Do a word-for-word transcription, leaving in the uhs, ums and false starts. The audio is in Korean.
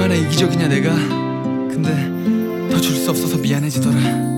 얼마나 이기적이냐 내가. 근데 더 줄 수 없어서 미안해지더라.